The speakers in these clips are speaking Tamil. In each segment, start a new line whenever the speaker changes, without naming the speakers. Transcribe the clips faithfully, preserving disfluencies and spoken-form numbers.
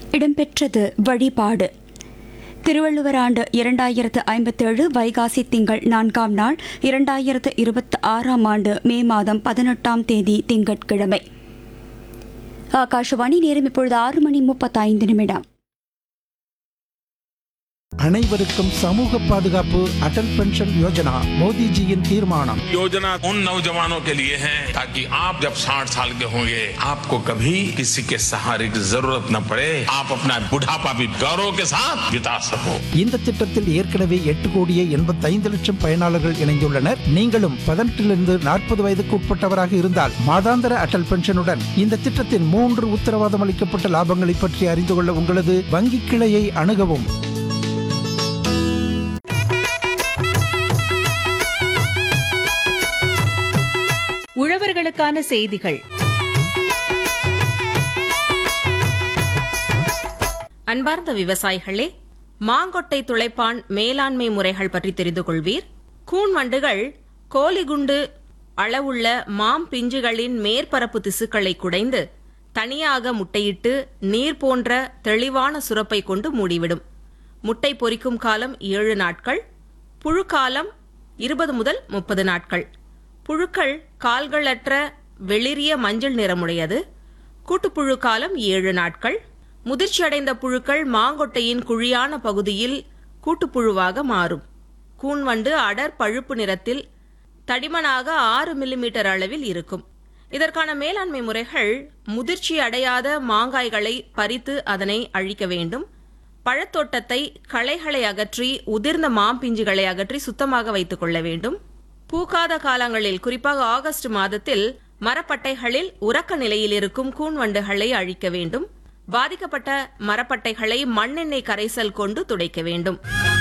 இடம்பெற்றது வழிபாடு. திருவள்ளுவர் ஆண்டு இரண்டாயிரத்து ஐம்பத்தேழு வைகாசி திங்கள் நான்காம் நாள் இரண்டாயிரத்து இருபத்தி ஆறாம் ஆண்டு மே மாதம் பதினெட்டாம் தேதி திங்கட்கிழமை. ஆகாஷவாணி. நேரம் இப்பொழுது ஆறு மணி முப்பத்தைந்து நிமிடம்.
அனைவருக்கும் சமூக பாதுகாப்பு அடல் பென்ஷன் யோஜனா மோடிஜியின் தீர்மானம்.
योजना उन नौजवानों के लिए है ताकि आप जब साठ साल के होंगे आपको कभी किसी के सहारे की जरूरत न पड़े, आप अपना बुढ़ापा भी गौरव के साथ बिता सको.
இந்த திட்டத்தில் ஏற்கனவே எட்டு கோடியே எண்பத்தி ஐந்து லட்சம் பயனாளர்கள் இணைந்துள்ளனர். நீங்களும் பதினெட்டிலிருந்து நாற்பது வயதுக்கு உட்பட்டவராக இருந்தால் மாதாந்திர அடல் பென்ஷனுடன் இந்த திட்டத்தின் மூன்று உத்தரவாதம் அளிக்கப்பட்ட லாபங்களை பற்றி அறிந்து கொள்ள உங்களது வங்கி கிளையை அணுகவும்.
உழவர்களுக்கான செய்திகள். அன்பார்ந்த விவசாயிகளே, மாங்கொட்டை துளைப்பான் மேலாண்மை முறைகள் பற்றி தெரிந்து கொள்வீர். கூன் வண்டுகள் கோலிகுண்டு அளவுள்ள மாம் பிஞ்சுகளின் மேற்பரப்பு திசுக்களை குடைந்து தனியாக முட்டையிட்டு நீர் போன்ற தெளிவான சுரப்பை கொண்டு மூடிவிடும். முட்டை பொரிக்கும் காலம் ஏழு நாட்கள், புழுக்காலம் இருபது முதல் முப்பது நாட்கள். புழுக்கள் கால்களற்ற வெளிரிய மஞ்சள் நிறமுடையது. கூட்டுப்புழு காலம் ஏழு நாட்கள். முதிர்ச்சியடைந்த புழுக்கள் மாங்கொட்டையின் குழியான பகுதியில் கூட்டுப்புழுவாக மாறும். கூன்வண்டு அடர் பழுப்பு நிறத்தில் தடிமனாக ஆறு மில்லிமீட்டர் அளவில் இருக்கும். இதற்கான மேலாண்மை முறைகள்: முதிர்ச்சி அடையாத மாங்காய்களை பறித்து அதனை அழிக்க வேண்டும். பழத்தோட்டத்தை களைகளை அகற்றி உதிர்ந்த மாம்பிஞ்சுகளை அகற்றி சுத்தமாக வைத்துக் கொள்ள வேண்டும். பூக்காத காலங்களில், குறிப்பாக ஆகஸ்ட் மாதத்தில் மரப்பட்டைகளில் உறக்க நிலையில் இருக்கும் கூன்வண்டுகளை அழிக்க வேண்டும். பாதிக்கப்பட்ட மரப்பட்டைகளை மண்ணெண்ணெய் கரைசல் கொண்டு துடைக்க வேண்டும்.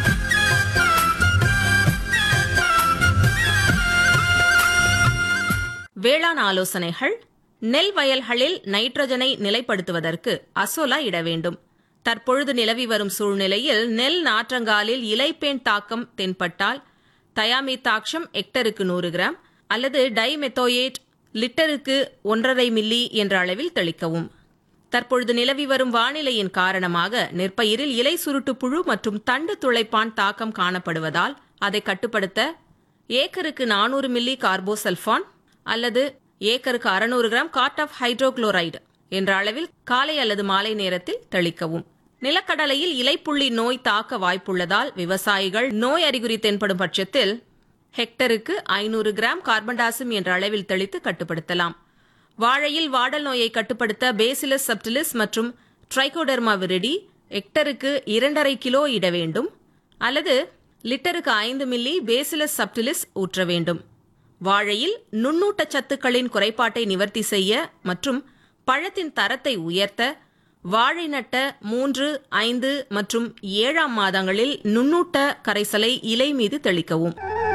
வேளாண் ஆலோசனைகள்: நெல் வயல்களில் நைட்ரஜனை நிலைப்படுத்துவதற்கு அசோலா இட வேண்டும். தற்பொழுது நிலவி வரும் சூழ்நிலையில் நெல் நாற்றங்காலில் இலைப்பேன் தாக்கம் தென்பட்டால் தயாமித்தாக்ஷம் ஹெக்டருக்கு நூறு கிராம் அல்லது டைமெத்தோயேட் லிட்டருக்கு ஒன்றரை மில்லி என்ற அளவில் தெளிக்கவும். தற்பொழுது நிலவி வரும் வானிலையின் காரணமாக நெற்பயிரில் இலை சுருட்டு புழு மற்றும் தண்டு துளைப்பான் தாக்கம் காணப்படுவதால் அதை கட்டுப்படுத்த ஏக்கருக்கு நானூறு மில்லி கார்போசல்பான் அல்லது ஏக்கருக்கு அறுநூறு கிராம் கார்ட் ஆஃப் ஹைட்ரோகுளோரைடு என்ற அளவில் காலை அல்லது மாலை நேரத்தில் தெளிக்கவும். நிலக்கடலையில் இலைப்புள்ளி நோய் தாக்க வாய்ப்புள்ளதால் விவசாயிகள் நோய் அறிகுறி தென்படும் பட்சத்தில் ஹெக்டருக்கு ஐநூறு கிராம் கார்பன்டாசிம் என்ற அளவில் தெளித்து கட்டுப்படுத்தலாம். வாழையில் வாடல் நோயை கட்டுப்படுத்த பேசிலஸ் சப்டிலிஸ் மற்றும் ட்ரைகோடெர்மா விரிடி ஹெக்டருக்கு இரண்டரை கிலோ இட வேண்டும் அல்லது லிட்டருக்கு ஐந்து மில்லி பேசிலஸ் சப்டிலிஸ் ஊற்ற வேண்டும். வாழையில் நுண்ணூட்ட சத்துக்களின் குறைபாட்டை நிவர்த்தி செய்ய மற்றும் பழத்தின் தரத்தை உயர்த்த வாழை நட்ட மூன்று, ஐந்து மற்றும் ஏழாம் மாதங்களில் நுண்ணூட்ட கரைசலை இலை மீது தெளிக்கவும்.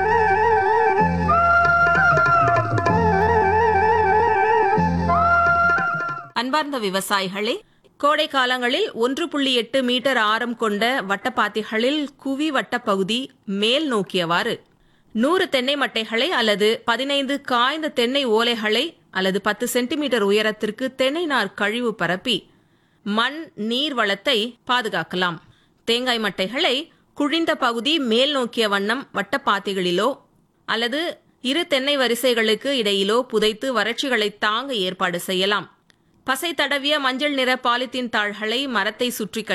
அன்பார்ந்த விவசாயிகளே, கோடை காலங்களில் ஒன்று புள்ளி எட்டு மீட்டர் ஆரம் கொண்ட வட்டப்பாத்திகளில் குவி வட்டப்பகுதி மேல் நோக்கியவாறு நூறு தென்னை மட்டைகளை அல்லது பதினைந்து காய்ந்த தென்னை ஓலைகளை அல்லது பத்து சென்டிமீட்டர் உயரத்திற்கு தென்னை நார் கழிவு பரப்பி மண் நீர் வளத்தை பாதுகாக்கலாம். தேங்காய் மட்டைகளை குழிந்த பகுதி மேல் நோக்கிய வண்ணம் வட்டப்பாத்திகளிலோ அல்லது இரு தென்னை வரிசைகளுக்கு இடையிலோ புதைத்து வறட்சிகளை தாங்க ஏற்பாடு செய்யலாம். பசை தடவிய மஞ்சள் நிற பாலித்தீன் தாள்களை மரத்தை சுற்றி